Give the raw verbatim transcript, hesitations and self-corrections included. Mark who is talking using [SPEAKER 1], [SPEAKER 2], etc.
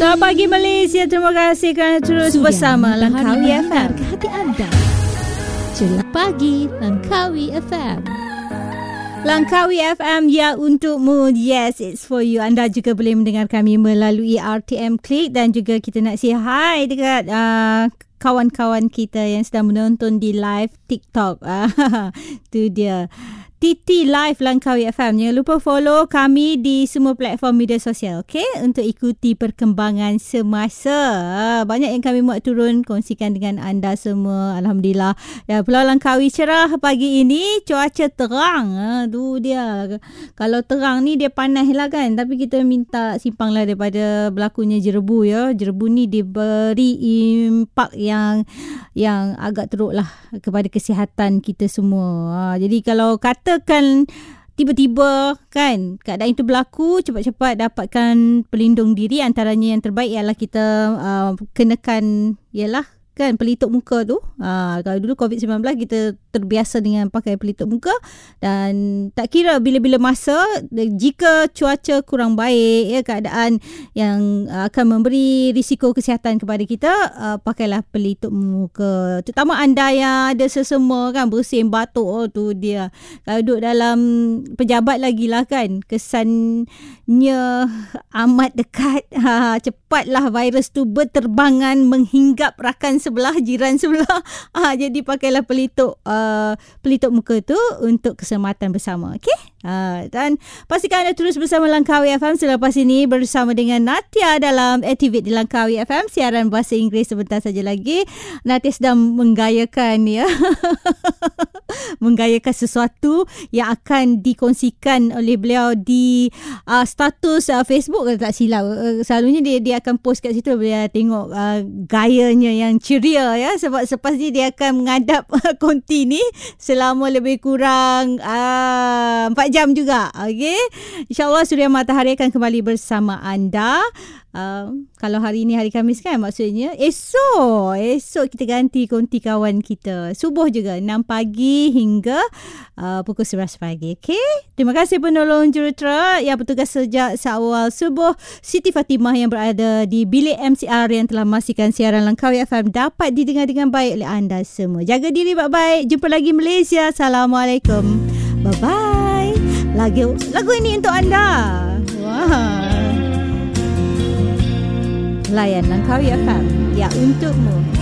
[SPEAKER 1] Selamat pagi Malaysia. Terima kasih kerana terus
[SPEAKER 2] Sudah
[SPEAKER 1] bersama Langkawi F M.
[SPEAKER 2] ke hati anda. Jelang pagi Langkawi F M.
[SPEAKER 1] Langkawi F M, ya untukmu. Yes, it's for you. Anda juga boleh mendengar kami melalui R T M Click, dan juga kita nak say hi dekat uh, kawan-kawan kita yang sedang menonton di live TikTok. Tu dia. T T Live Langkawi F M. Jangan lupa follow kami di semua platform media sosial, okay? Untuk ikuti perkembangan semasa. Banyak yang kami muat turun kongsikan dengan anda semua. Alhamdulillah. Ya, Pulau Langkawi cerah pagi ini. Cuaca terang. Aduh dia. Kalau terang ni dia panas lah kan. Tapi kita minta simpanglah daripada berlakunya jerebu ya. Jerebu ni diberi impak yang yang agak teruk lah kepada kesihatan kita semua. Ha, jadi kalau katakan tiba-tiba kan keadaan itu berlaku, cepat-cepat dapatkan pelindung diri. Antaranya yang terbaik ialah kita uh, kenakan ialah kan pelitup muka tu. Ha, kalau dulu covid sembilan belas kita terbiasa dengan pakai pelitup muka, dan tak kira bila-bila masa, jika cuaca kurang baik ya, keadaan yang akan memberi risiko kesihatan kepada kita, uh, pakailah pelitup muka. Terutama anda yang ada sesama kan, bersin, batuk, oh tu dia. Kalau duduk dalam pejabat lagi lah kan, kesannya amat dekat. Ha, cepatlah virus tu berterbangan menghinggap rakan sebelah, jiran sebelah. Ah, jadi pakailah pelitup uh, pelitup muka tu untuk keselamatan bersama. Okey? Uh, dan pastikan anda terus bersama Langkawi F M. Selepas ini bersama dengan Natia dalam Activate di Langkawi F M, siaran bahasa Inggeris sebentar saja lagi. Natia sedang menggayakan ya. menggayakan sesuatu yang akan dikongsikan oleh beliau di uh, status uh, Facebook, kalau tak silap. Uh, selalunya dia dia akan post kat situ. Dia tengok uh, gayanya yang ceria ya, sebab selepas ni dia akan menghadap konti ni selama lebih kurang uh, empat jam juga. Okey, InsyaAllah Suria Matahari akan kembali bersama anda. Uh, kalau hari ni hari Khamis kan, maksudnya esok esok kita ganti konti kawan kita, subuh juga, enam pagi hingga uh, pukul sebelas pagi. Okey, terima kasih penolong jurutera yang bertugas sejak seawal subuh, Siti Fatimah yang berada di bilik M C R yang telah memastikan siaran Langkawi F M dapat didengar dengan baik oleh anda semua. Jaga diri baik-baik. Jumpa lagi Malaysia. Assalamualaikum. Bye bye. Lagu lagu ini untuk anda. Wah. Layan Langkawi F M, ya untukmu.